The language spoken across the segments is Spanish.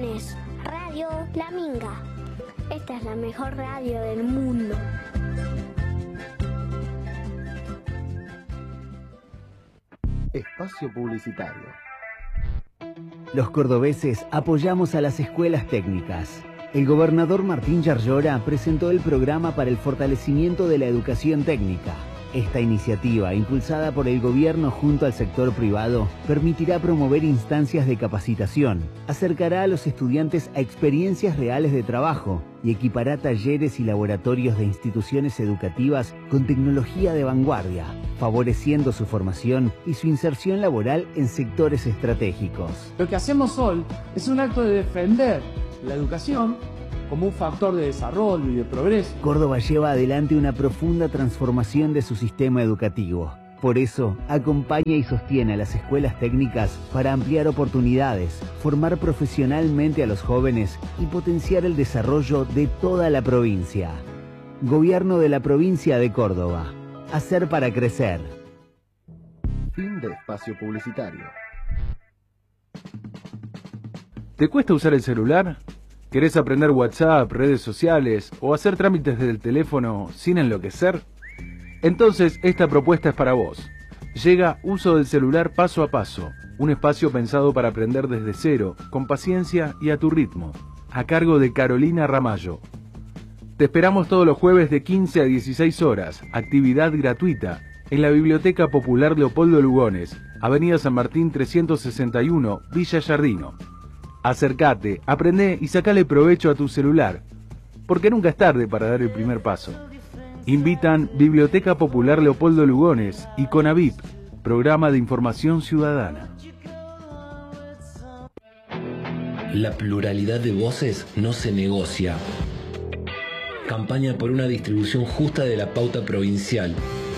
Lugones, Radio La Minga. Esta es la mejor radio del mundo. Espacio publicitario. Los cordobeses apoyamos a las escuelas técnicas. El gobernador Martín Yarlora presentó el programa para el fortalecimiento de la educación técnica. Esta iniciativa, impulsada por el gobierno junto al sector privado, permitirá promover instancias de capacitación, acercará a los estudiantes a experiencias reales de trabajo y equipará talleres y laboratorios de instituciones educativas con tecnología de vanguardia, favoreciendo su formación y su inserción laboral en sectores estratégicos. Lo que hacemos hoy es un acto de defender la educación como un factor de desarrollo y de progreso. Córdoba lleva adelante una profunda transformación de su sistema educativo. Por eso, acompaña y sostiene a las escuelas técnicas para ampliar oportunidades, formar profesionalmente a los jóvenes y potenciar el desarrollo de toda la provincia. Gobierno de la provincia de Córdoba. Hacer para crecer. Fin de espacio publicitario. ¿Te cuesta usar el celular? ¿Querés aprender WhatsApp, redes sociales o hacer trámites desde el teléfono sin enloquecer? Entonces esta propuesta es para vos. Llega Uso del Celular Paso a Paso, un espacio pensado para aprender desde cero, con paciencia y a tu ritmo, a cargo de Carolina Ramallo. Te esperamos todos los jueves de 15 a 16 horas, actividad gratuita, en la Biblioteca Popular Leopoldo Lugones, Avenida San Martín 361, Villa Giardino. Acércate, aprende y sacale provecho a tu celular, porque nunca es tarde para dar el primer paso. Invitan Biblioteca Popular Leopoldo Lugones y CONAVIP, Programa de Información Ciudadana. La pluralidad de voces no se negocia. Campaña por una distribución justa de la pauta provincial.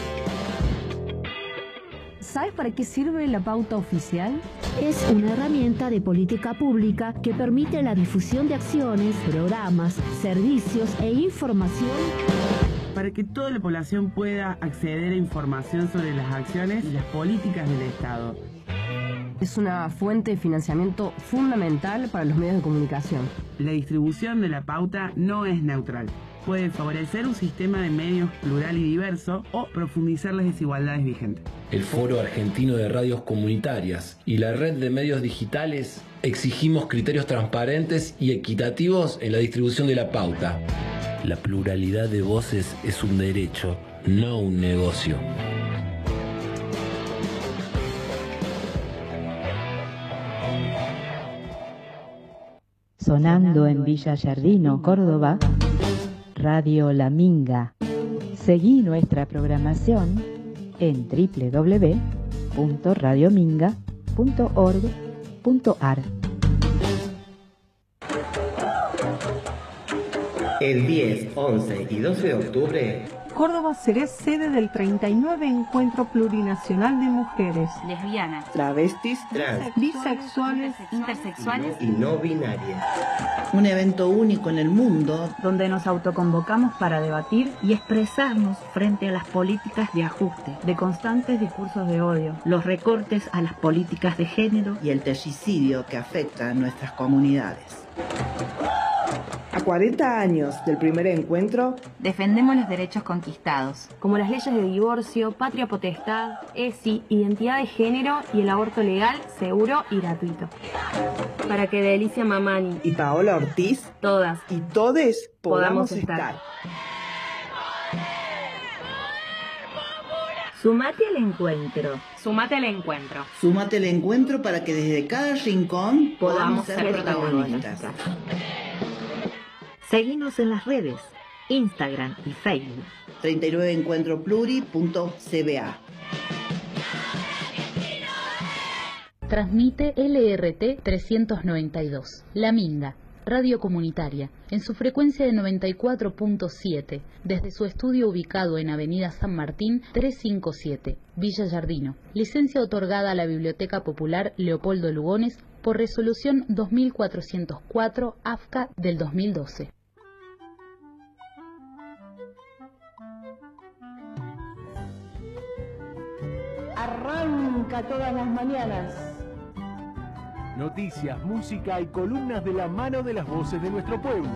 ¿Sabes para qué sirve la pauta oficial? Es una herramienta de política pública que permite la difusión de acciones, programas, servicios e información para que toda la población pueda acceder a información sobre las acciones y las políticas del Estado. Es una fuente de financiamiento fundamental para los medios de comunicación. La distribución de la pauta no es neutral. Puede favorecer un sistema de medios plural y diverso o profundizar las desigualdades vigentes. El Foro Argentino de Radios Comunitarias y la Red de Medios Digitales exigimos criterios transparentes y equitativos en la distribución de la pauta. La pluralidad de voces es un derecho, no un negocio. Sonando en Villa Giardino, Córdoba, Radio La Minga. Seguí nuestra programación en www.radiominga.org.ar. El 10, 11 y 12 de octubre, Córdoba será sede del 39 Encuentro Plurinacional de Mujeres, lesbianas, travestis, trans, bisexuales, intersexuales y no binarias. Un evento único en el mundo donde nos autoconvocamos para debatir y expresarnos frente a las políticas de ajuste, de constantes discursos de odio, los recortes a las políticas de género y el terricidio que afecta a nuestras comunidades. A 40 años del primer encuentro, defendemos los derechos conquistados, como las leyes de divorcio, patria potestad, ESI, identidad de género y el aborto legal, seguro y gratuito. Para que Delicia Mamani y Paola Ortiz, todas y todes podamos estar. Sumate al encuentro. Sumate al encuentro. Sumate al encuentro para que desde cada rincón podamos ser protagonistas. Seguinos en las redes, Instagram y Facebook. 39encuentropluri.cba. Transmite LRT 392, La Minga, radio comunitaria, en su frecuencia de 94.7, desde su estudio ubicado en Avenida San Martín 357, Villa Giardino. Licencia otorgada a la Biblioteca Popular Leopoldo Lugones por resolución 2404 AFCA del 2012. Arranca todas las mañanas Noticias, música y columnas de la mano de las voces de nuestro pueblo.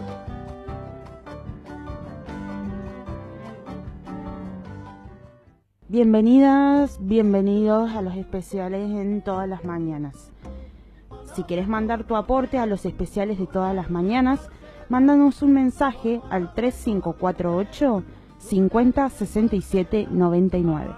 Bienvenidas, bienvenidos a los especiales en todas las mañanas. Si querés mandar tu aporte a los especiales de todas las mañanas, mándanos un mensaje al 3548 50 67 99.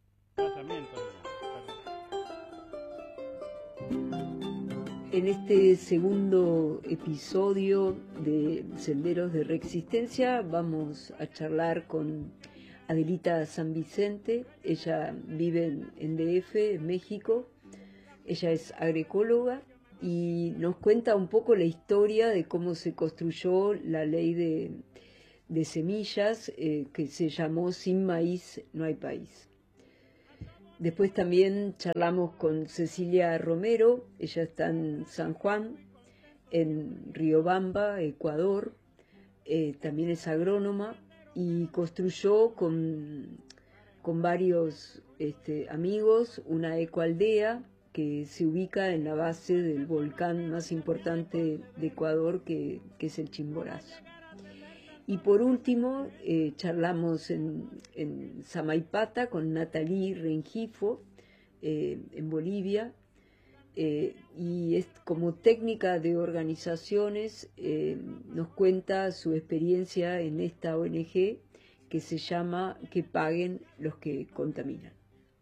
En este segundo episodio de Senderos de Reexistencia vamos a charlar con Adelita San Vicente. Ella vive en DF, en México. Ella es agroecóloga y nos cuenta un poco la historia de cómo se construyó la ley de semillas que se llamó Sin maíz no hay país. Después también charlamos con Cecilia Romero. Ella está en San Juan, en Riobamba, Ecuador. También es agrónoma y construyó con varios amigos una ecoaldea que se ubica en la base del volcán más importante de Ecuador, que es el Chimborazo. Y por último, charlamos en Samaipata con Nathalie Rengifo, en Bolivia, y es como técnica de organizaciones, nos cuenta su experiencia en esta ONG que se llama Que paguen los que contaminan.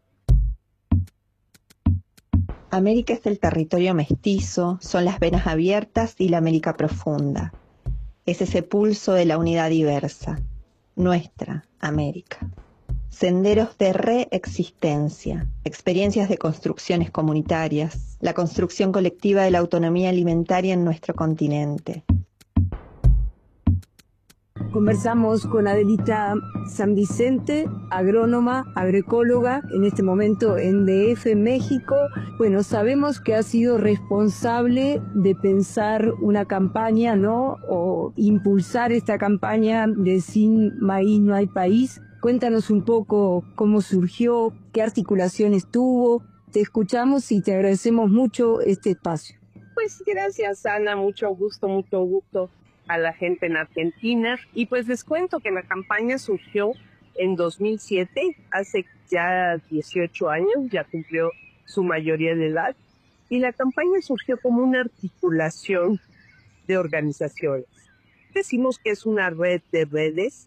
América es el territorio mestizo, son las venas abiertas y la América profunda. Es ese pulso de la unidad diversa, nuestra América. Senderos de reexistencia, experiencias de construcciones comunitarias, la construcción colectiva de la autonomía alimentaria en nuestro continente. Conversamos con Adelita San Vicente, agrónoma, agroecóloga, en este momento en DF, México. Bueno, sabemos que ha sido responsable de pensar una campaña, ¿no? O impulsar esta campaña de Sin maíz no hay país. Cuéntanos un poco cómo surgió, qué articulaciones tuvo. Te escuchamos y te agradecemos mucho este espacio. Pues gracias, Ana, mucho gusto a la gente en Argentina. Y pues les cuento que la campaña surgió en 2007, hace ya 18 años, ya cumplió su mayoría de edad. Y la campaña surgió como una articulación de organizaciones. Decimos que es una red de redes.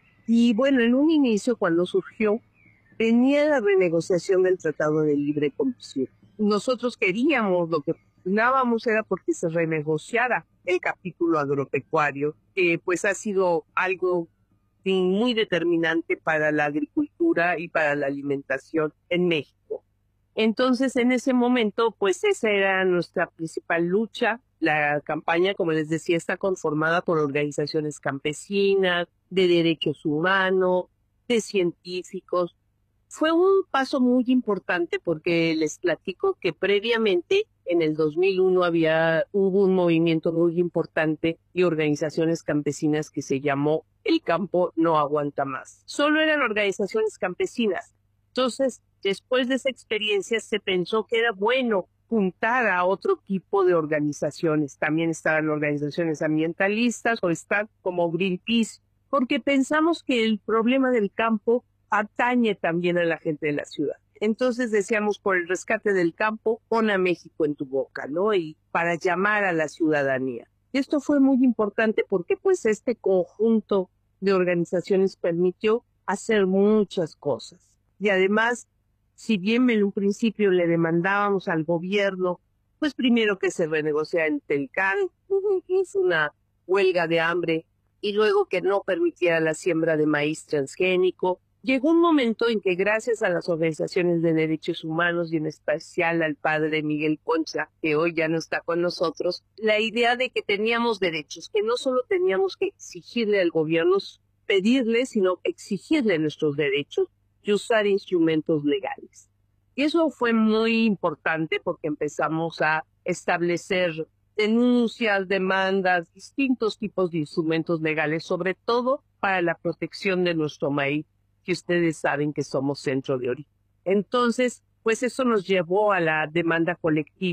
Y bueno, en un inicio, cuando surgió, venía la renegociación del Tratado de Libre Comercio. Nosotros queríamos, lo que pugnábamos era porque se renegociara el capítulo agropecuario, que pues ha sido algo muy determinante para la agricultura y para la alimentación en México. Entonces, en ese momento, pues esa era nuestra principal lucha. La campaña, como les decía, está conformada por organizaciones campesinas, de derechos humanos, de científicos. Fue un paso muy importante porque les platico que previamente, en el 2001, hubo un movimiento muy importante y organizaciones campesinas que se llamó El Campo No Aguanta Más. Solo eran organizaciones campesinas. Entonces, después de esa experiencia, se pensó que era bueno juntar a otro tipo de organizaciones. También estaban organizaciones ambientalistas o están como Greenpeace, porque pensamos que el problema del campo atañe también a la gente de la ciudad. Entonces decíamos, por el rescate del campo, pon a México en tu boca, ¿no? Y para llamar a la ciudadanía. Esto fue muy importante porque pues este conjunto de organizaciones permitió hacer muchas cosas. Y además, si bien en un principio le demandábamos al gobierno, pues primero que se renegociara el Telcán, que es una huelga de hambre, y luego que no permitiera la siembra de maíz transgénico. Llegó un momento en que gracias a las organizaciones de derechos humanos y en especial al padre Miguel Concha, que hoy ya no está con nosotros, la idea de que teníamos derechos, que no solo teníamos que exigirle al gobierno, pedirle, sino exigirle nuestros derechos y usar instrumentos legales. Y eso fue muy importante porque empezamos a establecer denuncias, demandas, distintos tipos de instrumentos legales, sobre todo para la protección de nuestro maíz, que ustedes saben que somos centro de origen. Entonces, pues eso nos llevó a la demanda colectiva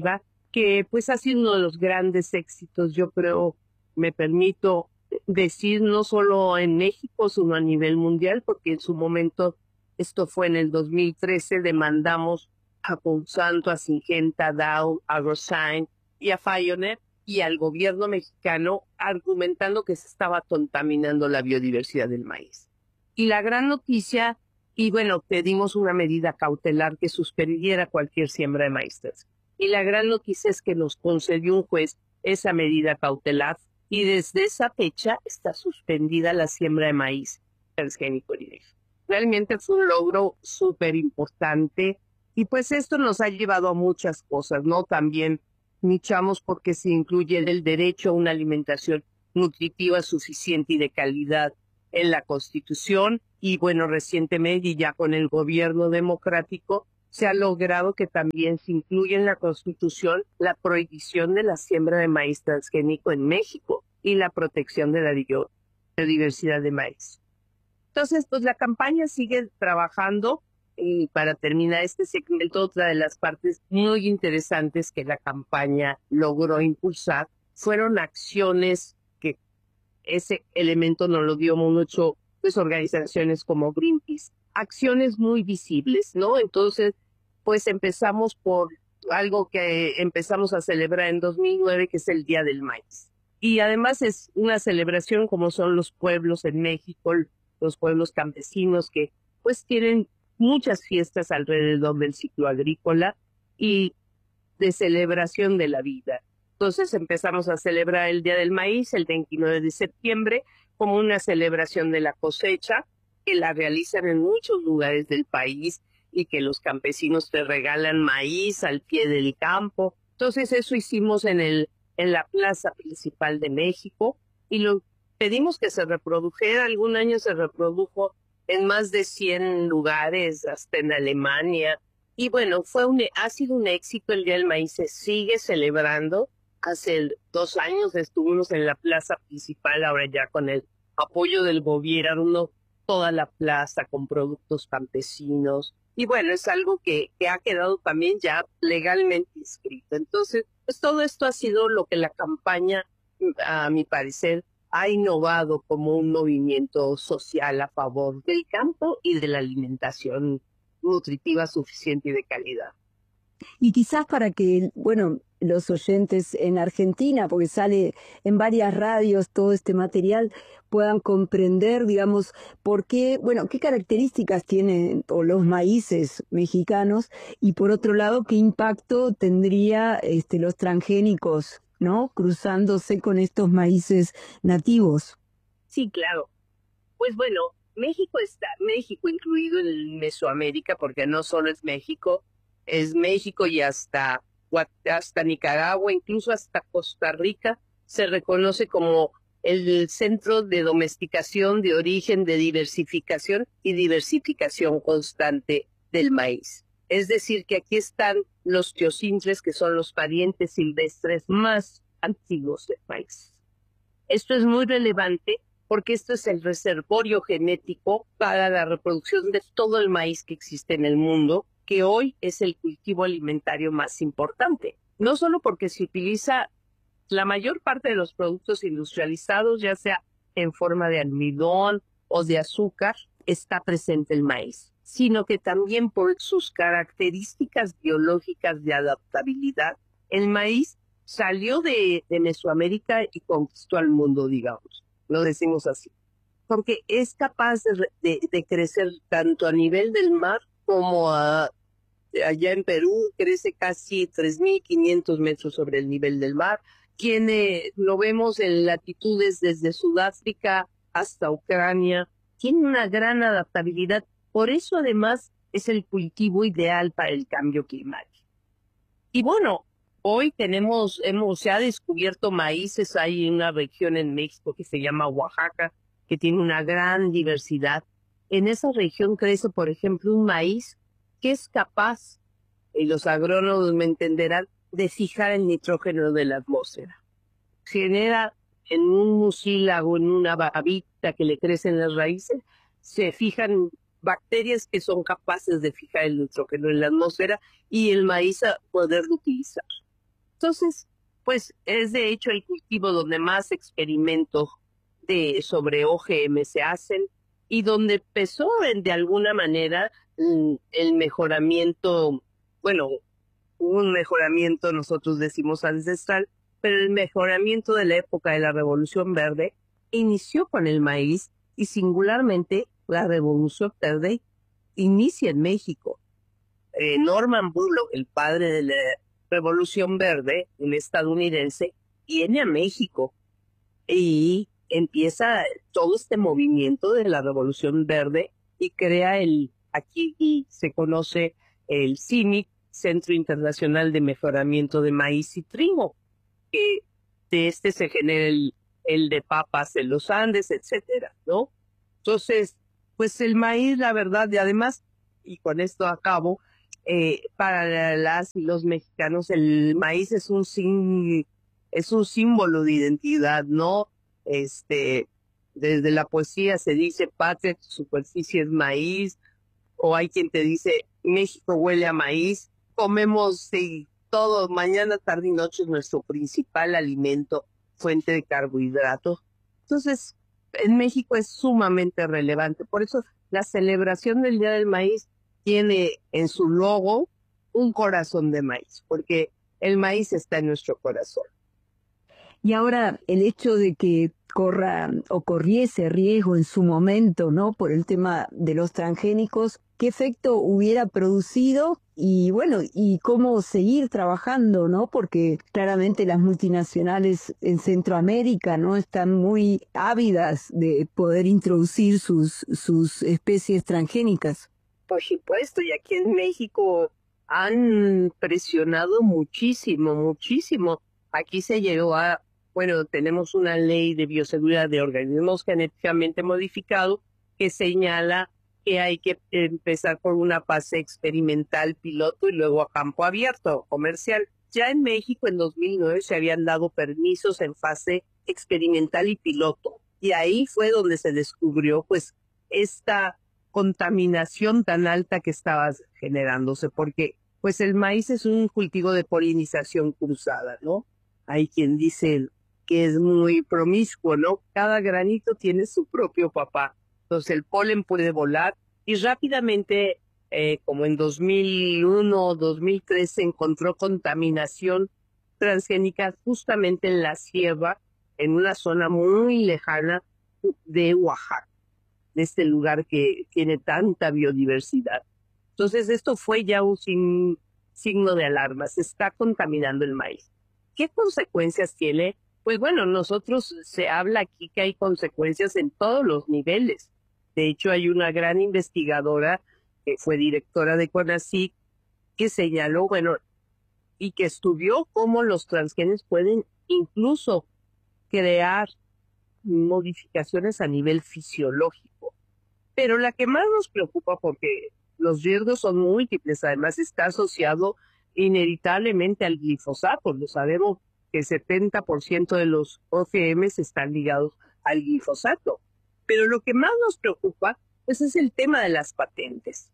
que pues ha sido uno de los grandes éxitos, yo creo, me permito decir, no solo en México, sino a nivel mundial, porque en su momento, esto fue en el 2013, demandamos a Monsanto, a Syngenta, a Dow, a Rosign y a Pioneer y al gobierno mexicano argumentando que se estaba contaminando la biodiversidad del maíz. Y la gran noticia, y bueno, pedimos una medida cautelar que suspendiera cualquier siembra de maíz transgénico. Y la gran noticia es que nos concedió un juez esa medida cautelar y desde esa fecha está suspendida la siembra de maíz transgénico en México. Realmente fue un logro súper importante y pues esto nos ha llevado a muchas cosas, ¿no? También luchamos porque se incluye el derecho a una alimentación nutritiva suficiente y de calidad en la Constitución y bueno, recientemente y ya con el gobierno democrático se ha logrado que también se incluya en la Constitución la prohibición de la siembra de maíz transgénico en México y la protección de la biodiversidad de maíz. Entonces, pues la campaña sigue trabajando y para terminar este segmento, otra de las partes muy interesantes que la campaña logró impulsar fueron acciones que ese elemento nos lo dio mucho, pues organizaciones como Greenpeace, acciones muy visibles, ¿no? Entonces, pues empezamos por algo que empezamos a celebrar en 2009, que es el Día del Maíz. Y además es una celebración como son los pueblos en México, los pueblos campesinos que pues tienen muchas fiestas alrededor del ciclo agrícola y de celebración de la vida. Entonces empezamos a celebrar el Día del Maíz el 29 de septiembre como una celebración de la cosecha que la realizan en muchos lugares del país y que los campesinos te regalan maíz al pie del campo. Entonces eso hicimos en la plaza principal de México y lo pedimos que se reprodujera. Algún año se reprodujo en más de 100 lugares, hasta en Alemania. Y bueno, ha sido un éxito. El Día del Maíz se sigue celebrando. Hace 2 años estuvimos en la plaza principal, ahora ya con el apoyo del gobierno, toda la plaza con productos campesinos. Y bueno, es algo que ha quedado también ya legalmente inscrito. Entonces, pues todo esto ha sido lo que la campaña, a mi parecer, ha innovado como un movimiento social a favor del campo y de la alimentación nutritiva suficiente y de calidad. Y quizás para que, bueno, los oyentes en Argentina, porque sale en varias radios todo este material, puedan comprender, digamos, por qué, bueno, qué características tienen los maíces mexicanos y por otro lado, qué impacto tendría los transgénicos, ¿no? Cruzándose con estos maíces nativos. Sí, claro. Pues bueno, México incluido en Mesoamérica, porque no solo es México y hasta Nicaragua, incluso hasta Costa Rica, se reconoce como el centro de domesticación, de origen, de diversificación y diversificación constante del maíz. Es decir, que aquí están los teosintles, que son los parientes silvestres más antiguos del maíz. Esto es muy relevante porque esto es el reservorio genético para la reproducción de todo el maíz que existe en el mundo, que hoy es el cultivo alimentario más importante. No solo porque se utiliza la mayor parte de los productos industrializados, ya sea en forma de almidón o de azúcar, está presente el maíz, sino que también por sus características biológicas de adaptabilidad, el maíz salió de Mesoamérica y conquistó al mundo, digamos, lo decimos así, porque es capaz de crecer tanto a nivel del mar como allá en Perú, crece casi 3.500 metros sobre el nivel del mar. Lo vemos en latitudes desde Sudáfrica hasta Ucrania, tiene una gran adaptabilidad, por eso además es el cultivo ideal para el cambio climático. Y bueno, hoy se ha descubierto maíces, hay una región en México que se llama Oaxaca, que tiene una gran diversidad. En esa región crece, por ejemplo, un maíz que es capaz, y los agrónomos me entenderán, de fijar el nitrógeno de la atmósfera. Genera en un mucílago, en una babita que le crecen las raíces, se fijan bacterias que son capaces de fijar el nitrógeno en la atmósfera y el maíz a poderlo utilizar. Entonces, pues es de hecho el cultivo donde más experimentos sobre OGM se hacen y donde empezó de alguna manera el mejoramiento, bueno, un mejoramiento nosotros decimos ancestral, pero el mejoramiento de la época de la Revolución Verde inició con el maíz y singularmente la Revolución Verde inicia en México. Norman Borlaug, el padre de la Revolución Verde, un estadounidense, viene a México y empieza todo este movimiento de la Revolución Verde y crea aquí se conoce el CIMIC, Centro Internacional de Mejoramiento de Maíz y Trigo, que de este se genera el de papas en los Andes, etcétera, ¿no? Entonces, pues el maíz, la verdad, y además, y con esto acabo, para las y los mexicanos el maíz es un símbolo de identidad, ¿no? Desde la poesía se dice patria, tu superficie es maíz, o hay quien te dice México huele a maíz, comemos todo, mañana, tarde y noche es nuestro principal alimento, fuente de carbohidratos. Entonces, en México es sumamente relevante. Por eso la celebración del Día del Maíz tiene en su logo un corazón de maíz, porque el maíz está en nuestro corazón. Y ahora el hecho de que corriese riesgo en su momento, ¿no? Por el tema de los transgénicos, ¿qué efecto hubiera producido? Y bueno, y cómo seguir trabajando, ¿no? Porque claramente las multinacionales en Centroamérica, ¿no? Están muy ávidas de poder introducir sus especies transgénicas. Por supuesto, y aquí en México han presionado muchísimo, muchísimo. Aquí se llegó a, bueno, tenemos una ley de bioseguridad de organismos genéticamente modificados que señala que hay que empezar por una fase experimental piloto y luego a campo abierto comercial. Ya en México en 2009 se habían dado permisos en fase experimental y piloto. Y ahí fue donde se descubrió pues esta contaminación tan alta que estaba generándose, porque pues el maíz es un cultivo de polinización cruzada, ¿no? Hay quien dice que es muy promiscuo, ¿no? Cada granito tiene su propio papá. Entonces el polen puede volar y rápidamente, como en 2001 o 2003, se encontró contaminación transgénica justamente en la sierra, en una zona muy lejana de Oaxaca, de este lugar que tiene tanta biodiversidad. Entonces esto fue ya un signo de alarma, se está contaminando el maíz. ¿Qué consecuencias tiene? Pues bueno, se habla aquí que hay consecuencias en todos los niveles. De hecho, hay una gran investigadora que fue directora de CONACYT que señaló, bueno, y que estudió cómo los transgenes pueden incluso crear modificaciones a nivel fisiológico. Pero la que más nos preocupa, porque los riesgos son múltiples, además está asociado inevitablemente al glifosato. Lo sabemos que el 70% de los OGMs están ligados al glifosato. Pero lo que más nos preocupa pues, es el tema de las patentes.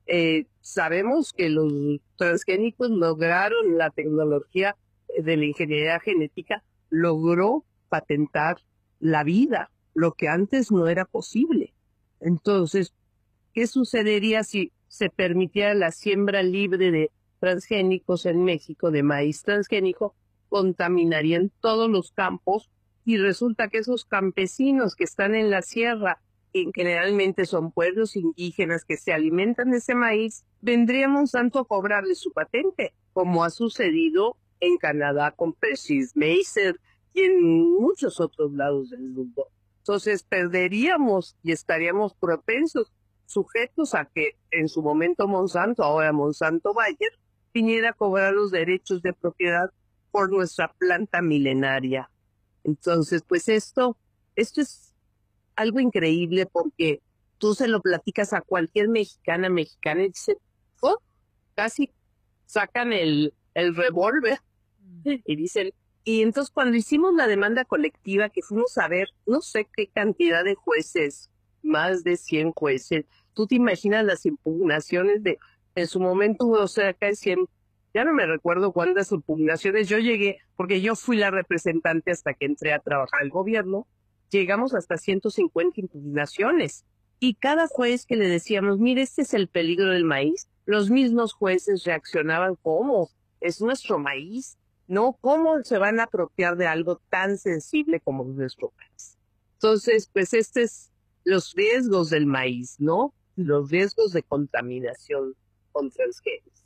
Sabemos que los transgénicos lograron, la tecnología de la ingeniería genética logró patentar la vida, lo que antes no era posible. Entonces, ¿qué sucedería si se permitiera la siembra libre de transgénicos en México, de maíz transgénico? Contaminarían todos los campos y resulta que esos campesinos que están en la sierra, que generalmente son pueblos indígenas que se alimentan de ese maíz, vendría Monsanto a cobrarle su patente, como ha sucedido en Canadá con Percy's Macer y en muchos otros lados del mundo. Entonces perderíamos y estaríamos propensos, sujetos a que en su momento Monsanto, ahora Monsanto Bayer, viniera a cobrar los derechos de propiedad por nuestra planta milenaria. Entonces, pues esto es algo increíble, porque tú se lo platicas a cualquier mexicana y dice, oh, casi sacan el revólver y dicen, y entonces cuando hicimos la demanda colectiva, que fuimos a ver, no sé qué cantidad de jueces, más de 100 jueces, tú te imaginas las impugnaciones en su momento hubo cerca de 100 ya no me recuerdo cuántas impugnaciones. Yo llegué, porque yo fui la representante hasta que entré a trabajar al gobierno, llegamos hasta 150 impugnaciones. Y cada juez que le decíamos, mire, este es el peligro del maíz, los mismos jueces reaccionaban, ¿cómo? Es nuestro maíz, ¿no? ¿Cómo se van a apropiar de algo tan sensible como nuestro maíz? Entonces, pues los riesgos del maíz, ¿no? Los riesgos de contaminación con transgénicos.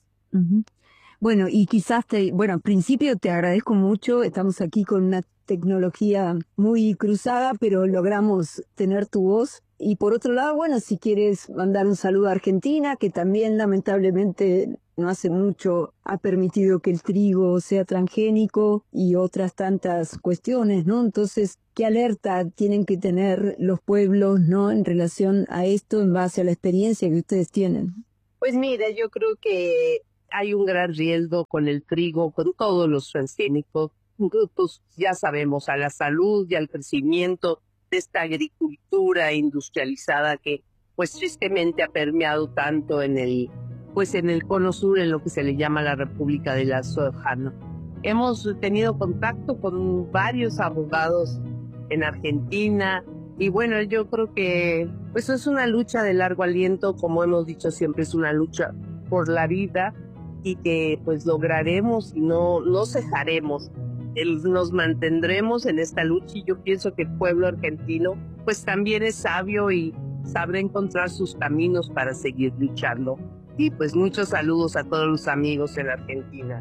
Bueno, y quizás en principio te agradezco mucho, estamos aquí con una tecnología muy cruzada, pero logramos tener tu voz. Y por otro lado, bueno, si quieres mandar un saludo a Argentina, que también lamentablemente no hace mucho ha permitido que el trigo sea transgénico y otras tantas cuestiones, ¿no? Entonces, ¿qué alerta tienen que tener los pueblos, ¿no? En relación a esto, en base a la experiencia que ustedes tienen. Pues mira, yo creo que hay un gran riesgo con el trigo, con todos los transgénicos, pues ya sabemos, a la salud y al crecimiento de esta agricultura industrializada que pues tristemente ha permeado tanto en el cono sur, en lo que se le llama la República de la Soja, ¿no? Hemos tenido contacto con varios abogados en Argentina y bueno, yo creo que pues es una lucha de largo aliento, como hemos dicho siempre, es una lucha por la vida y que pues lograremos y no cejaremos. Nos mantendremos en esta lucha y yo pienso que el pueblo argentino pues también es sabio y sabrá encontrar sus caminos para seguir luchando. Y pues muchos saludos a todos los amigos en Argentina.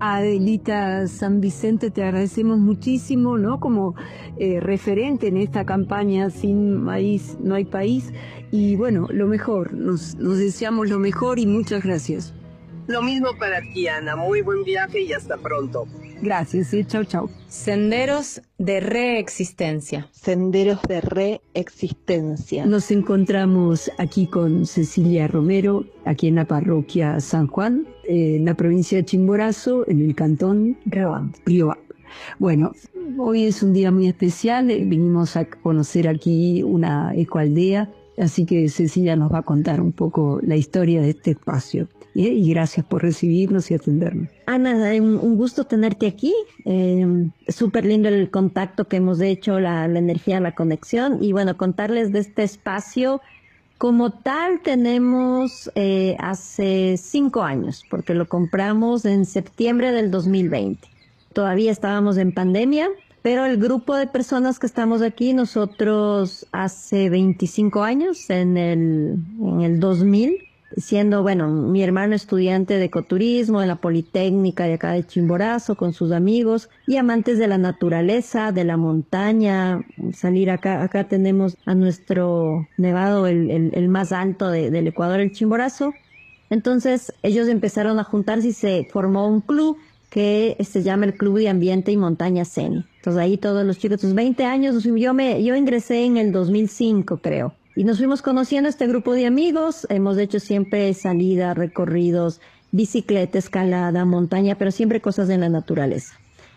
Adelita San Vicente, te agradecemos muchísimo, ¿no? Como referente en esta campaña Sin Maíz No Hay País. Y bueno, lo mejor, nos deseamos lo mejor y muchas gracias. Lo mismo para ti, Ana. Muy buen viaje y hasta pronto. Gracias, chau, chau. Senderos de Reexistencia. Senderos de Reexistencia. Nos encontramos aquí con Cecilia Romero, aquí en la parroquia San Juan, en la provincia de Chimborazo, en el cantón Riobamba. Bueno, hoy es un día muy especial, vinimos a conocer aquí una ecoaldea, así que Cecilia nos va a contar un poco la historia de este espacio. Y gracias por recibirnos y atendernos. Ana, un gusto tenerte aquí. Súper lindo el contacto que hemos hecho, la energía, la conexión. Y bueno, contarles de este espacio. Como tal, tenemos hace 5 años, porque lo compramos en septiembre del 2020. Todavía estábamos en pandemia, pero el grupo de personas que estamos aquí, nosotros hace 25 años, en el 2000, siendo, bueno, mi hermano estudiante de ecoturismo en la Politécnica de acá de Chimborazo con sus amigos y amantes de la naturaleza, de la montaña, salir acá tenemos a nuestro nevado, el más alto del Ecuador, el Chimborazo. Entonces ellos empezaron a juntarse y se formó un club que se llama el Club de Ambiente y Montaña Ceni. Entonces ahí todos los chicos, sus 20 años, yo ingresé en el 2005 creo. Y nos fuimos conociendo este grupo de amigos, hemos hecho siempre salidas, recorridos, bicicleta, escalada, montaña, pero siempre cosas de la naturaleza.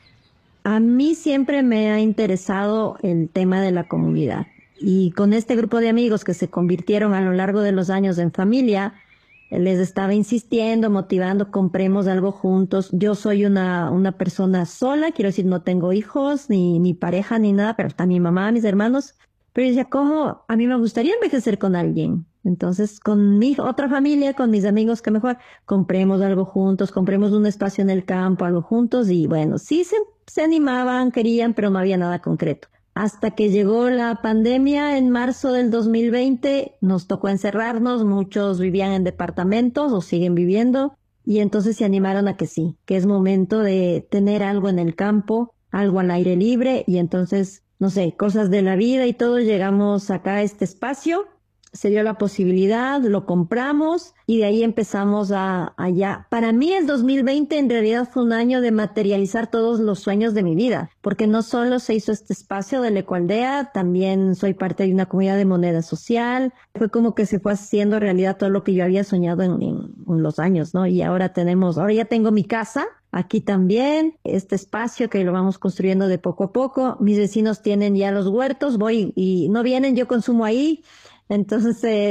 A mí siempre me ha interesado el tema de la comunidad. Y con este grupo de amigos que se convirtieron a lo largo de los años en familia, les estaba insistiendo, motivando, compremos algo juntos. Yo soy una persona sola, quiero decir, no tengo hijos, ni pareja, ni nada, pero está mi mamá, mis hermanos. Pero yo decía, ¿cómo? A mí me gustaría envejecer con alguien. Entonces, con mi otra familia, con mis amigos, que mejor compremos algo juntos, compremos un espacio en el campo, algo juntos. Y bueno, sí se animaban, querían, pero no había nada concreto. Hasta que llegó la pandemia en marzo del 2020, nos tocó encerrarnos, muchos vivían en departamentos o siguen viviendo. Y entonces se animaron a que sí, que es momento de tener algo en el campo, algo al aire libre. Y entonces, no sé, cosas de la vida y todo, llegamos acá a este espacio, se dio la posibilidad, lo compramos y de ahí empezamos allá. Para mí el 2020 en realidad fue un año de materializar todos los sueños de mi vida, porque no solo se hizo este espacio de la ecoaldea, también soy parte de una comunidad de moneda social. Fue como que se fue haciendo realidad todo lo que yo había soñado en los años, ¿no? Y ahora ya tengo mi casa. Aquí también, este espacio que lo vamos construyendo de poco a poco. Mis vecinos tienen ya los huertos, voy y no vienen, yo consumo ahí. Entonces,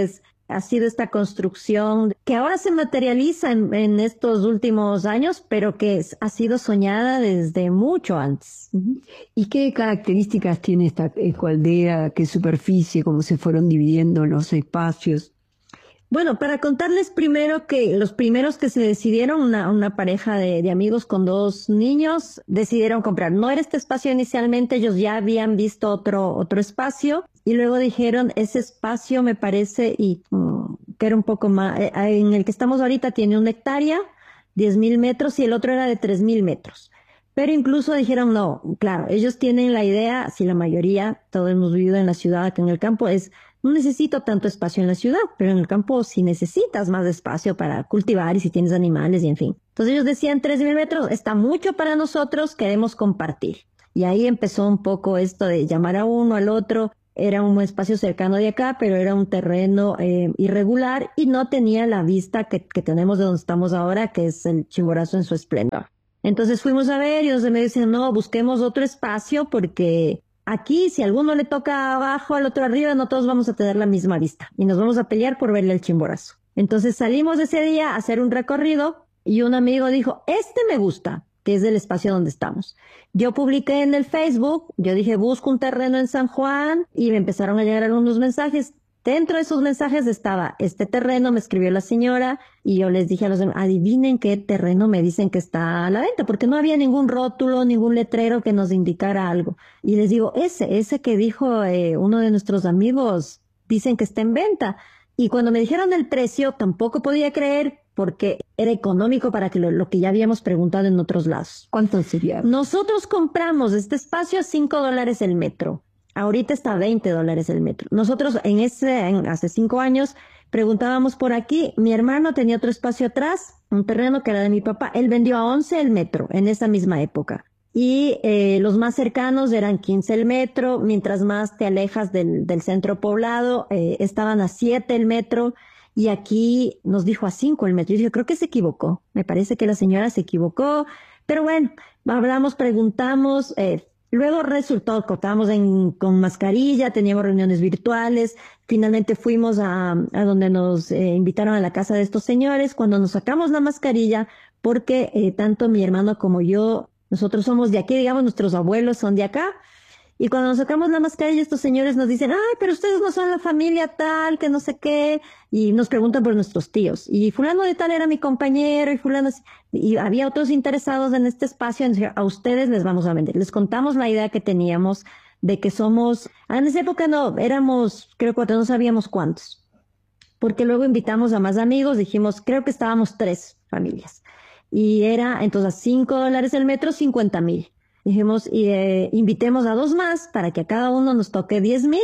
ha sido esta construcción que ahora se materializa en estos últimos años, pero que ha sido soñada desde mucho antes. ¿Y qué características tiene esta ecoaldea? ¿Qué superficie? ¿Cómo se fueron dividiendo los espacios? Bueno, para contarles primero que los primeros que se decidieron, una pareja de amigos con 2 niños, decidieron comprar. No era este espacio inicialmente, ellos ya habían visto otro espacio y luego dijeron, ese espacio me parece, y que era un poco más, en el que estamos ahorita tiene 1 hectárea, 10,000 metros y el otro era de 3,000 metros. Pero incluso dijeron, no, claro, ellos tienen la idea, si la mayoría, todos hemos vivido en la ciudad, que en el campo no necesito tanto espacio en la ciudad, pero en el campo sí necesitas más espacio para cultivar y si tienes animales y en fin. Entonces ellos decían 3,000 metros, está mucho para nosotros, queremos compartir. Y ahí empezó un poco esto de llamar a uno, al otro. Era un espacio cercano de acá, pero era un terreno irregular y no tenía la vista que tenemos de donde estamos ahora, que es el Chimborazo en su esplendor. Entonces fuimos a ver y me dicen, no, busquemos otro espacio porque aquí, si a alguno le toca abajo, al otro arriba, no todos vamos a tener la misma vista y nos vamos a pelear por verle el Chimborazo. Entonces salimos ese día a hacer un recorrido y un amigo dijo, este me gusta, que es el espacio donde estamos. Yo publiqué en el Facebook, yo dije, busco un terreno en San Juan y me empezaron a llegar algunos mensajes. Dentro de esos mensajes estaba este terreno, me escribió la señora y yo les dije a los demás, adivinen qué terreno me dicen que está a la venta, porque no había ningún rótulo, ningún letrero que nos indicara algo. Y les digo, ese que dijo uno de nuestros amigos, dicen que está en venta. Y cuando me dijeron el precio, tampoco podía creer porque era económico para que lo que ya habíamos preguntado en otros lados. ¿Cuánto sería? Nosotros compramos este espacio a $5 el metro. Ahorita está a $20 el metro. Nosotros hace 5 años preguntábamos por aquí. Mi hermano tenía otro espacio atrás, un terreno que era de mi papá. Él vendió a 11 el metro en esa misma época. Y los más cercanos eran 15 el metro. Mientras más te alejas del centro poblado, estaban a 7 el metro. Y aquí nos dijo a 5 el metro. Yo dije, creo que se equivocó. Me parece que la señora se equivocó. Pero bueno, hablamos, preguntamos. Luego resultó, cortábamos con mascarilla, teníamos reuniones virtuales, finalmente fuimos a donde nos invitaron a la casa de estos señores, cuando nos sacamos la mascarilla, porque tanto mi hermano como yo, nosotros somos de aquí, digamos, nuestros abuelos son de acá, y cuando nos sacamos la mascarilla estos señores nos dicen, ay, pero ustedes no son la familia tal, que no sé qué, y nos preguntan por nuestros tíos, y fulano de tal era mi compañero, y fulano, y había otros interesados en este espacio, a ustedes les vamos a vender. Les contamos la idea que teníamos de que somos, en esa época no, éramos, creo que no sabíamos cuántos, porque luego invitamos a más amigos, dijimos, creo que estábamos 3 familias, y era entonces a $5 el metro, 50,000. Dijimos, invitemos a 2 más para que a cada uno nos toque 10,000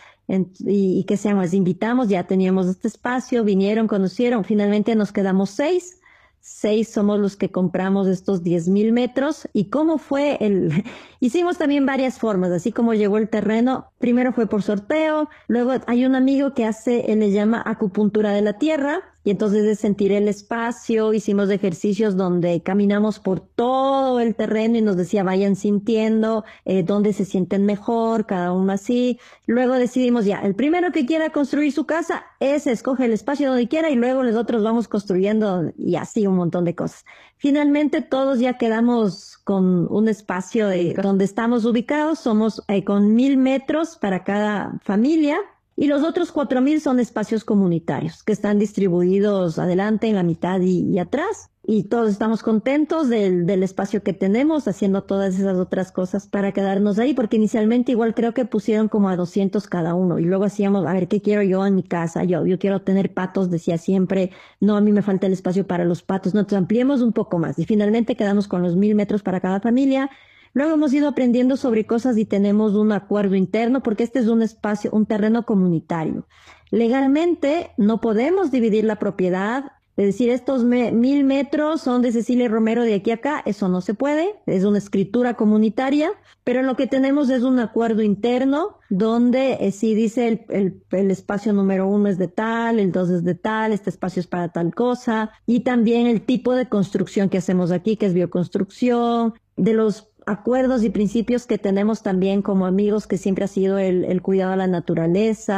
y que seamos, invitamos, ya teníamos este espacio, vinieron, conocieron, finalmente nos quedamos 6 somos los que compramos estos 10,000 metros. ¿Y cómo fue hicimos también varias formas, así como llegó el terreno, primero fue por sorteo, luego hay un amigo que él le llama acupuntura de la tierra, y entonces de sentir el espacio, hicimos ejercicios donde caminamos por todo el terreno y nos decía vayan sintiendo dónde se sienten mejor, cada uno así. Luego decidimos ya, el primero que quiera construir su casa, ese escoge el espacio donde quiera y luego los otros vamos construyendo y así un montón de cosas. Finalmente todos ya quedamos con un espacio donde estamos ubicados, somos con 1,000 metros para cada familia. Y los otros 4,000 son espacios comunitarios que están distribuidos adelante, en la mitad y atrás. Y todos estamos contentos del espacio que tenemos, haciendo todas esas otras cosas para quedarnos ahí, porque inicialmente igual creo que pusieron como a 200 cada uno. Y luego hacíamos, a ver, ¿qué quiero yo en mi casa? Yo quiero tener patos, decía siempre. No, a mí me falta el espacio para los patos. No, entonces ampliemos un poco más. Y finalmente quedamos con los 1,000 metros para cada familia. Luego hemos ido aprendiendo sobre cosas y tenemos un acuerdo interno porque este es un espacio, un terreno comunitario. Legalmente no podemos dividir la propiedad, es decir, estos 1,000 metros son de Cecilia Romero de aquí a acá, eso no se puede, es una escritura comunitaria, pero lo que tenemos es un acuerdo interno donde sí dice el espacio número 1 es de tal, el 2 es de tal, este espacio es para tal cosa, y también el tipo de construcción que hacemos aquí, que es bioconstrucción, de los acuerdos y principios que tenemos también como amigos, que siempre ha sido el cuidado a la naturaleza,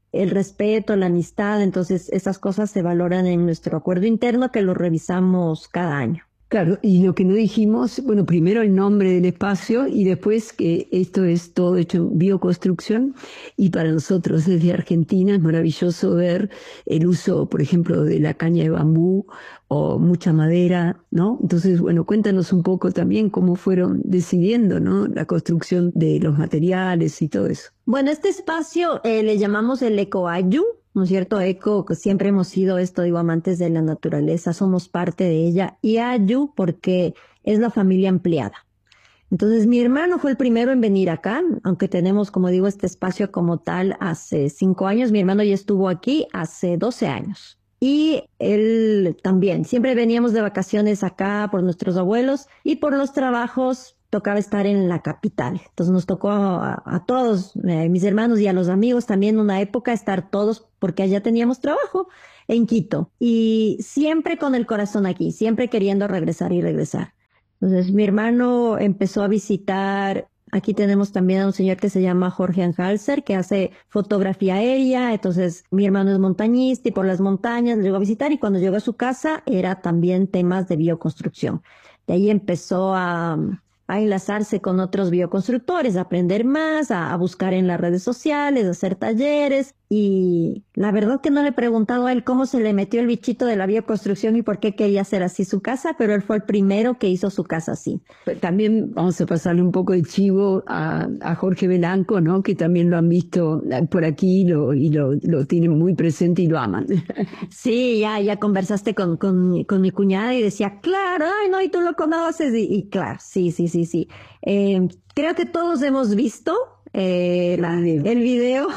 el respeto, la amistad. Entonces esas cosas se valoran en nuestro acuerdo interno que lo revisamos cada año. Claro, y lo que no dijimos, bueno, primero el nombre del espacio y después que esto es todo hecho en bioconstrucción, y para nosotros desde Argentina es maravilloso ver el uso, por ejemplo, de la caña de bambú o mucha madera, ¿no? Entonces, bueno, cuéntanos un poco también cómo fueron decidiendo, ¿no?, la construcción de los materiales y todo eso. Bueno, este espacio le llamamos el Ecoayu, ¿no es cierto? Eco, que siempre hemos sido esto, digo, amantes de la naturaleza, somos parte de ella. Y Ayu, porque es la familia ampliada. Entonces, mi hermano fue el primero en venir acá, aunque tenemos, como digo, este espacio como tal hace 5 años. Mi hermano ya estuvo aquí hace 12 años. Y él también. Siempre veníamos de vacaciones acá por nuestros abuelos y por los trabajos tocaba estar en la capital. Entonces nos tocó a todos, mis hermanos y a los amigos también una época estar todos porque allá teníamos trabajo en Quito. Y siempre con el corazón aquí, siempre queriendo regresar y regresar. Entonces mi hermano empezó a visitar. Aquí tenemos también a un señor que se llama Jorge Anhalser, que hace fotografía aérea. Entonces mi hermano es montañista y por las montañas llegó a visitar, y cuando llegó a su casa era también temas de bioconstrucción. De ahí empezó a enlazarse con otros bioconstructores, a aprender más, a buscar en las redes sociales, a hacer talleres. Y la verdad que no le he preguntado a él cómo se le metió el bichito de la bioconstrucción y por qué quería hacer así su casa, pero él fue el primero que hizo su casa así. También vamos a pasarle un poco de chivo a Jorge Belanco, ¿no?, que también lo han visto por aquí y lo tienen muy presente y lo aman. Sí, ya conversaste con mi cuñada y decía, claro, ay no, y tú lo conoces, y claro, sí. Creo que todos hemos visto el video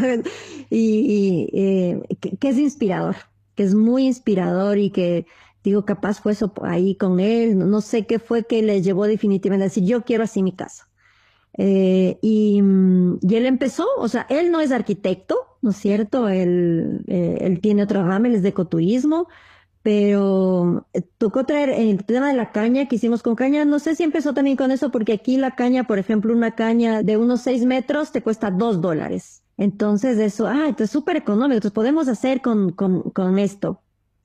y que es inspirador, que es muy inspirador, y que digo, capaz fue eso ahí con él, no sé qué fue que le llevó definitivamente a decir, yo quiero así mi casa. Y él empezó, o sea, él no es arquitecto, ¿no es cierto? Él tiene otra rama, él es de ecoturismo, pero tocó traer el tema de la caña que hicimos con caña. No sé si empezó también con eso, porque aquí la caña, por ejemplo, una caña de unos 6 metros te cuesta $2. Entonces eso, esto es súper económico, entonces podemos hacer con esto.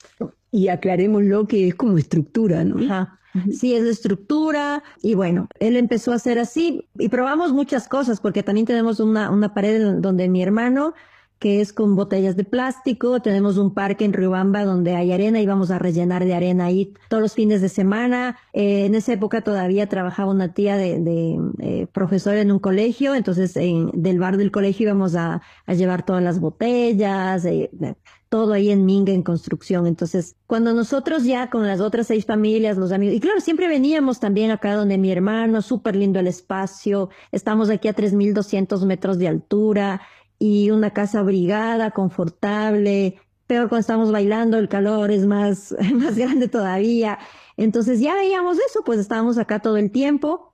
Y aclarémoslo que es como estructura, ¿no? Ajá. Sí, es de estructura. Y bueno, él empezó a hacer así y probamos muchas cosas, porque también tenemos una pared donde mi hermano, que es con botellas de plástico. Tenemos un parque en Riobamba donde hay arena y vamos a rellenar de arena ahí todos los fines de semana. En esa época todavía trabajaba una tía de profesora en un colegio, entonces del bar del colegio íbamos a llevar todas las botellas, todo ahí en Minga en construcción. Entonces, cuando nosotros ya con las otras 6 familias, los amigos, y claro, siempre veníamos también acá donde mi hermano, súper lindo el espacio, estamos aquí a 3.200 metros de altura, y una casa abrigada, confortable. Peor cuando estamos bailando, el calor es más grande todavía. Entonces ya veíamos eso, pues estábamos acá todo el tiempo.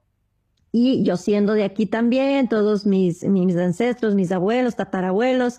Y yo siendo de aquí también, todos mis ancestros, mis abuelos, tatarabuelos,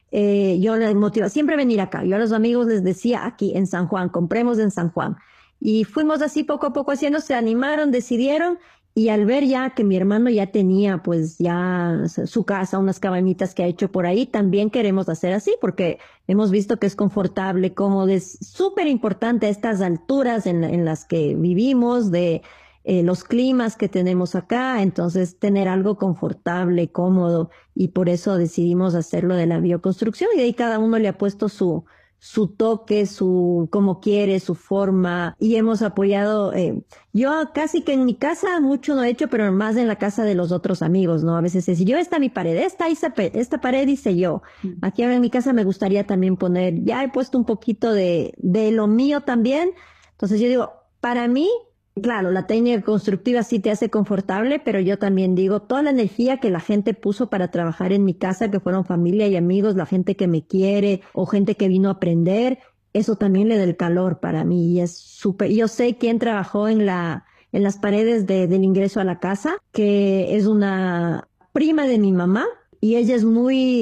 yo les motivaba siempre a venir acá. Yo a los amigos les decía, aquí en San Juan, compremos en San Juan. Y fuimos así poco a poco haciendo, se animaron, decidieron. Y al ver ya que mi hermano ya tenía pues ya su casa, unas cabañitas que ha hecho por ahí, también queremos hacer así, porque hemos visto que es confortable, cómodo, es súper importante a estas alturas en las que vivimos, de los climas que tenemos acá. Entonces tener algo confortable, cómodo, y por eso decidimos hacerlo de la bioconstrucción, y de ahí cada uno le ha puesto su toque, cómo quiere, su forma, y hemos apoyado. Yo casi que en mi casa mucho no he hecho, pero más en la casa de los otros amigos, ¿no? A veces es, yo esta mi pared, esta pared hice yo. Aquí en mi casa me gustaría también poner, ya he puesto un poquito de lo mío también. Entonces yo digo, para mí, claro, la técnica constructiva sí te hace confortable, pero yo también digo, toda la energía que la gente puso para trabajar en mi casa, que fueron familia y amigos, la gente que me quiere o gente que vino a aprender, eso también le da el calor para mí, y es súper. Yo sé quién trabajó en las paredes del ingreso a la casa, que es una prima de mi mamá, y ella es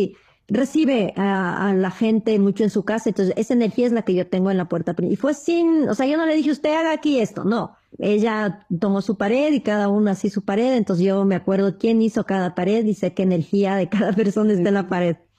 recibe a la gente mucho en su casa. Entonces esa energía es la que yo tengo en la puerta. Y fue o sea, yo no le dije, usted haga aquí esto, no. Ella tomó su pared y cada uno así su pared. Entonces yo me acuerdo quién hizo cada pared y sé qué energía de cada persona está en la pared.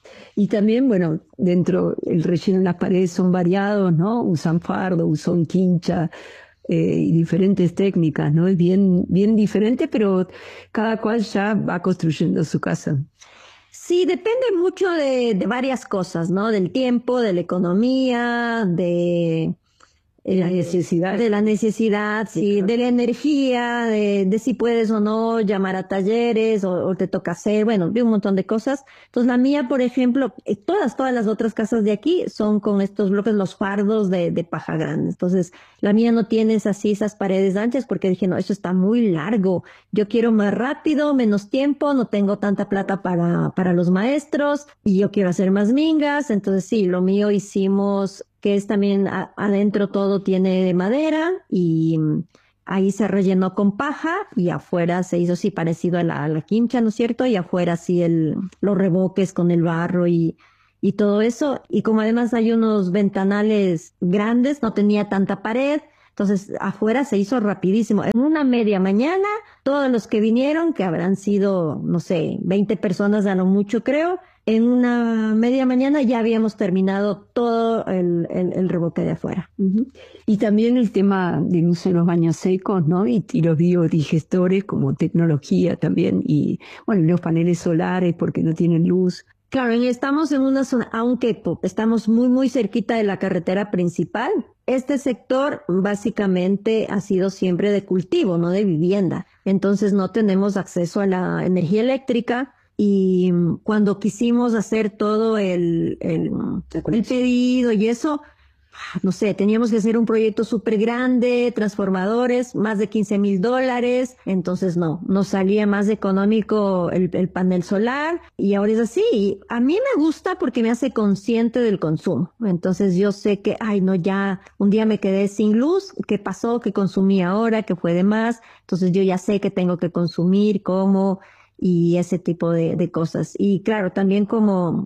Y también, bueno, dentro, el relleno en las paredes son variados, ¿no? Usan fardo, usan quincha, y diferentes técnicas, ¿no? Es bien diferente, pero cada cual ya va construyendo su casa. Sí, depende mucho de varias cosas, ¿no? Del tiempo, de la economía, de la necesidad, sí, de la energía, de si puedes o no llamar a talleres o te toca hacer, bueno, de un montón de cosas. Entonces la mía, por ejemplo, todas las otras casas de aquí son con estos bloques, los fardos de paja grande. Entonces la mía no tiene esas paredes anchas porque dije, no, eso está muy largo. Yo quiero más rápido, menos tiempo, no tengo tanta plata para los maestros y yo quiero hacer más mingas. Entonces sí, lo mío hicimos que es también adentro todo tiene de madera y ahí se rellenó con paja y afuera se hizo así parecido a la quincha, ¿no es cierto? Y afuera sí los revoques con el barro y todo eso. Y como además hay unos ventanales grandes, no tenía tanta pared, entonces afuera se hizo rapidísimo. En una media mañana, todos los que vinieron, que habrán sido, no sé, 20 personas a lo mucho creo, en una media mañana ya habíamos terminado todo el revoque de afuera. Y también el tema del uso de los baños secos, ¿no? Y los biodigestores como tecnología también. Y bueno, los paneles solares porque no tienen luz. Claro, estamos en una zona, aunque estamos muy cerquita de la carretera principal, este sector básicamente ha sido siempre de cultivo, no de vivienda. Entonces no tenemos acceso a la energía eléctrica. Y cuando quisimos hacer todo el pedido y eso, no sé, teníamos que hacer un proyecto súper grande, transformadores, más de $15,000. Entonces no, nos salía más económico el panel solar. Y ahora es así. Y a mí me gusta porque me hace consciente del consumo. Entonces yo sé que, ya un día me quedé sin luz. ¿Qué pasó? ¿Qué consumí ahora? ¿Qué fue de más? Entonces yo ya sé que tengo que consumir, cómo y ese tipo de cosas. Y claro, también como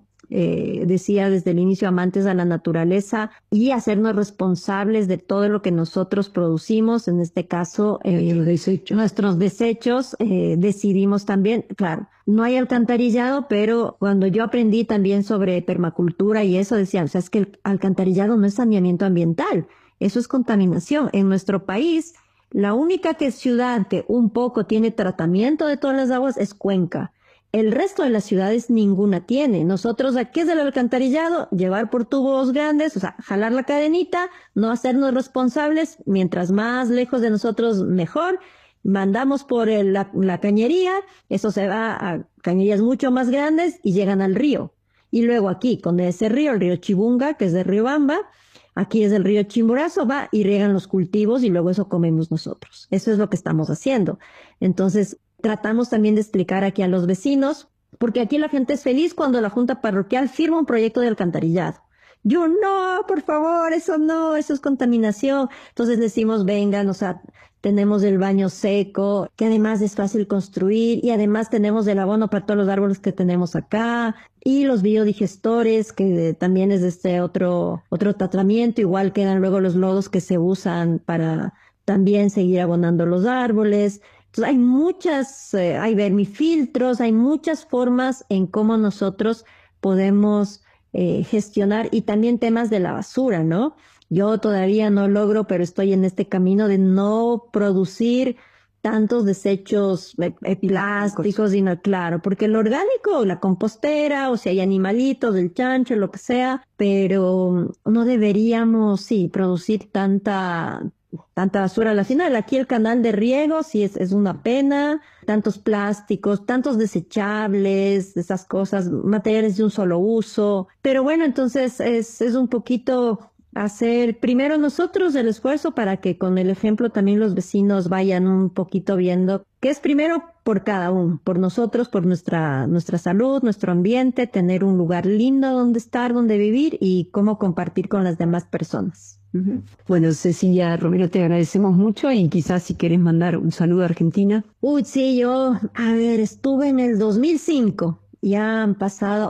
decía desde el inicio, amantes a la naturaleza y hacernos responsables de todo lo que nosotros producimos, en este caso nuestros desechos, decidimos también, claro, no hay alcantarillado, pero cuando yo aprendí también sobre permacultura y eso decían, o sea, es que el alcantarillado no es saneamiento ambiental, eso es contaminación. En nuestro país, la única ciudad que un poco tiene tratamiento de todas las aguas es Cuenca. El resto de las ciudades ninguna tiene. Nosotros, ¿qué es el alcantarillado? Llevar por tubos grandes, o sea, jalar la cadenita, no hacernos responsables. Mientras más lejos de nosotros, mejor. Mandamos por la cañería, eso se va a cañerías mucho más grandes y llegan al río. Y luego aquí, con ese río, el río Chibunga, que es de Riobamba, aquí es el río Chimborazo, va y riegan los cultivos y luego eso comemos nosotros. Eso es lo que estamos haciendo. Entonces, tratamos también de explicar aquí a los vecinos, porque aquí la gente es feliz cuando la Junta Parroquial firma un proyecto de alcantarillado. Yo, no, por favor, eso no, eso es contaminación. Entonces decimos, vengan, o sea, tenemos el baño seco, que además es fácil construir, y además tenemos el abono para todos los árboles que tenemos acá, y los biodigestores, que también es otro tratamiento, igual quedan luego los lodos que se usan para también seguir abonando los árboles. Entonces hay muchas, hay vermifiltros, hay muchas formas en cómo nosotros podemos gestionar, y también temas de la basura, ¿no? Yo todavía no logro, pero estoy en este camino de no producir tantos desechos plásticos, claro, porque lo orgánico, la compostera, o si hay animalitos, el chancho, lo que sea, pero no deberíamos, producir tanta basura. Al final, aquí el canal de riego sí es una pena, tantos plásticos, tantos desechables, esas cosas, materiales de un solo uso. Pero bueno, entonces es un poquito hacer primero nosotros el esfuerzo para que con el ejemplo también los vecinos vayan un poquito viendo que es primero por cada uno, por nosotros, por nuestra salud, nuestro ambiente, tener un lugar lindo donde estar, donde vivir y cómo compartir con las demás personas. Bueno, Cecilia Romero, te agradecemos mucho y quizás si querés mandar un saludo a Argentina. Sí, yo, estuve en el 2005, ya han pasado,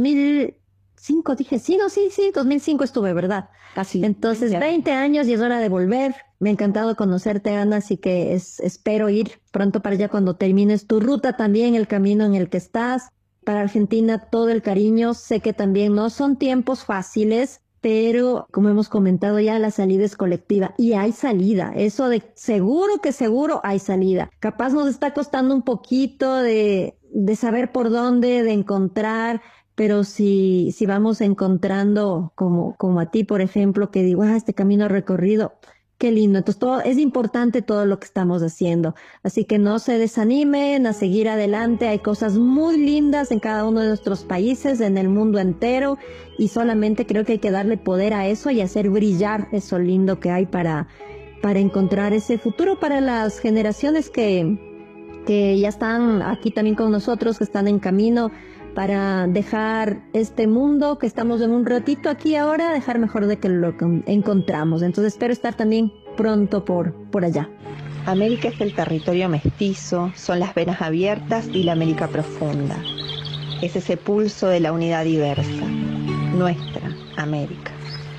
2005 dije, sí, 2005 estuve, ¿verdad? Casi. Entonces, 20 años y es hora de volver. Me ha encantado conocerte, Ana, así que espero ir pronto para allá cuando termines tu ruta también, el camino en el que estás. Para Argentina todo el cariño. Sé que también no son tiempos fáciles, pero como hemos comentado ya, la salida es colectiva y hay salida. Eso de seguro hay salida. Capaz nos está costando un poquito de saber por dónde, de encontrar, pero si vamos encontrando como a ti, por ejemplo, que digo, este camino recorrido, qué lindo. Entonces es importante todo lo que estamos haciendo. Así que no se desanimen, a seguir adelante. Hay cosas muy lindas en cada uno de nuestros países, en el mundo entero, y solamente creo que hay que darle poder a eso y hacer brillar eso lindo que hay para encontrar ese futuro para las generaciones que ya están aquí también con nosotros, que están en camino para dejar este mundo que estamos en un ratito aquí ahora, dejar mejor de que lo encontramos. Entonces espero estar también pronto por allá. América es el territorio mestizo, son las venas abiertas y la América profunda. Es ese pulso de la unidad diversa, nuestra América.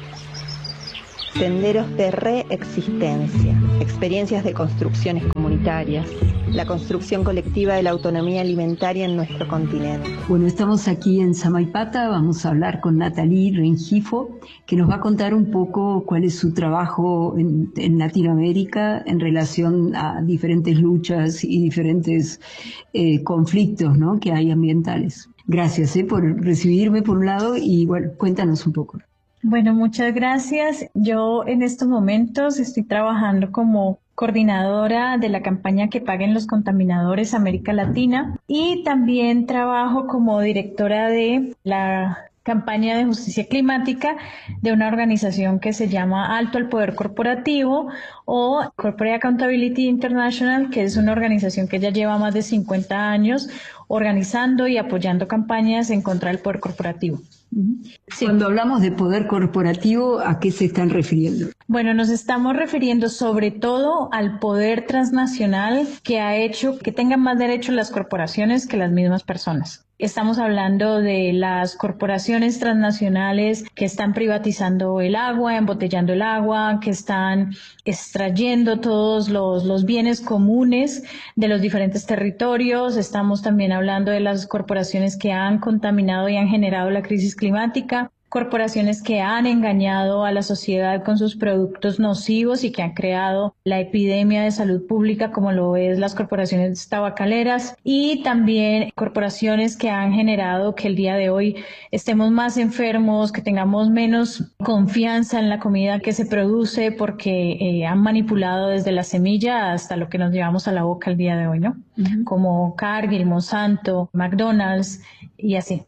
Senderos de reexistencia, experiencias de construcciones comunitarias, la construcción colectiva de la autonomía alimentaria en nuestro continente. Bueno, estamos aquí en Samaipata, vamos a hablar con Nathalie Rengifo, que nos va a contar un poco cuál es su trabajo en Latinoamérica en relación a diferentes luchas y diferentes conflictos, ¿no?, que hay ambientales. Gracias por recibirme por un lado y bueno, cuéntanos un poco. Bueno, muchas gracias. Yo en estos momentos estoy trabajando como coordinadora de la campaña Que Paguen los Contaminadores América Latina y también trabajo como directora de la campaña de justicia climática de una organización que se llama Alto al Poder Corporativo o Corporate Accountability International, que es una organización que ya lleva más de 50 años organizando y apoyando campañas en contra del poder corporativo. Sí. Cuando hablamos de poder corporativo, ¿a qué se están refiriendo? Bueno, nos estamos refiriendo sobre todo al poder transnacional que ha hecho que tengan más derechos las corporaciones que las mismas personas. Estamos hablando de las corporaciones transnacionales que están privatizando el agua, embotellando el agua, que están extrayendo todos los bienes comunes de los diferentes territorios. Estamos también hablando de las corporaciones que han contaminado y han generado la crisis climática. Corporaciones que han engañado a la sociedad con sus productos nocivos y que han creado la epidemia de salud pública como lo es las corporaciones tabacaleras y también corporaciones que han generado que el día de hoy estemos más enfermos, que tengamos menos confianza en la comida que se produce porque han manipulado desde la semilla hasta lo que nos llevamos a la boca el día de hoy, ¿no? Como Cargill, Monsanto, McDonald's y así.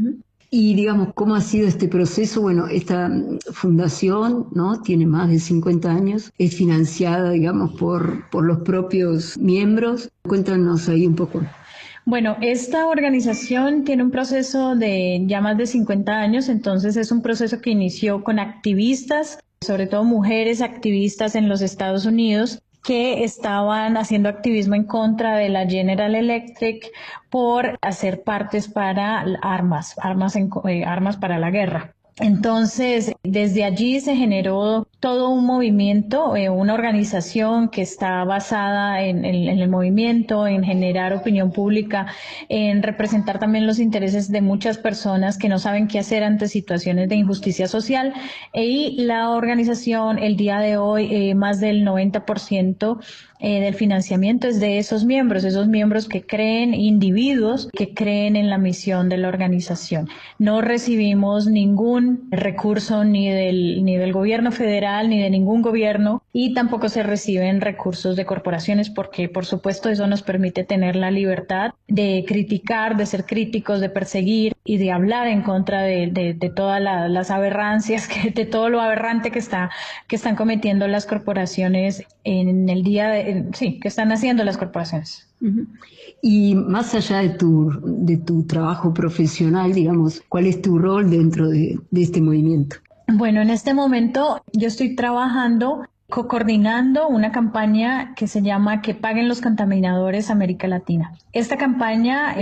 Y digamos, ¿cómo ha sido este proceso? Bueno, esta fundación, ¿no?, tiene más de 50 años, es financiada, digamos, por los propios miembros. Cuéntanos ahí un poco. Bueno, esta organización tiene un proceso de ya más de 50 años, entonces es un proceso que inició con activistas, sobre todo mujeres activistas en los Estados Unidos, que estaban haciendo activismo en contra de la General Electric por hacer partes para armas para la guerra. Entonces, desde allí se generó todo un movimiento, una organización que está basada en el movimiento, en generar opinión pública, en representar también los intereses de muchas personas que no saben qué hacer ante situaciones de injusticia social. Y la organización, el día de hoy, más del 90% del financiamiento es de esos miembros que creen, individuos que creen en la misión de la organización. No recibimos ningún recurso ni del gobierno federal ni de ningún gobierno y tampoco se reciben recursos de corporaciones porque, por supuesto, eso nos permite tener la libertad de criticar, de ser críticos, de perseguir y de hablar en contra de todas las aberrancias, de todo lo aberrante que están cometiendo las corporaciones en el día que están haciendo las corporaciones. Y más allá de tu trabajo profesional, digamos, ¿cuál es tu rol dentro de este movimiento? Bueno, en este momento yo estoy trabajando coordinando una campaña que se llama Que Paguen los Contaminadores América Latina. Esta campaña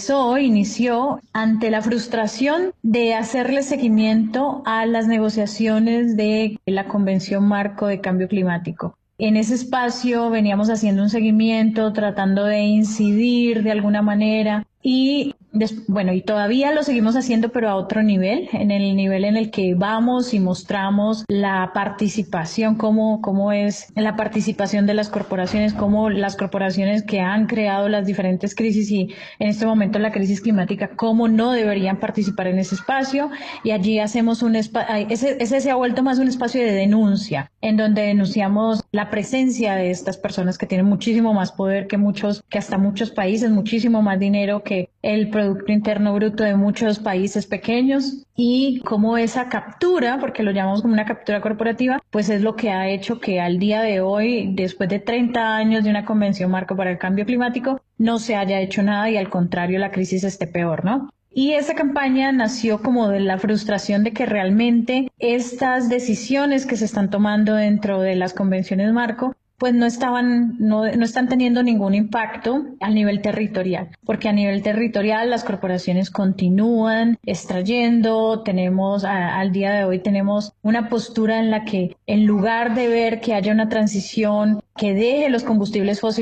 inició ante la frustración de hacerle seguimiento a las negociaciones de la Convención Marco de Cambio Climático. En ese espacio veníamos haciendo un seguimiento, tratando de incidir de alguna manera Y y todavía lo seguimos haciendo, pero a otro nivel, en el nivel en el que vamos y mostramos la participación, cómo es la participación de las corporaciones, cómo las corporaciones que han creado las diferentes crisis y en este momento la crisis climática, cómo no deberían participar en ese espacio. Y allí hacemos ese se ha vuelto más un espacio de denuncia, en donde denunciamos la presencia de estas personas que tienen muchísimo más poder que hasta muchos países, muchísimo más dinero que el Producto Interno Bruto de muchos países pequeños, y cómo esa captura, porque lo llamamos como una captura corporativa, pues es lo que ha hecho que al día de hoy, después de 30 años de una convención marco para el cambio climático, no se haya hecho nada y al contrario la crisis esté peor, ¿no? Y esa campaña nació como de la frustración de que realmente estas decisiones que se están tomando dentro de las convenciones marco pues no están teniendo ningún impacto a nivel territorial, porque a nivel territorial las corporaciones continúan extrayendo, al día de hoy tenemos una postura en la que en lugar de ver que haya una transición que deje los combustibles fósiles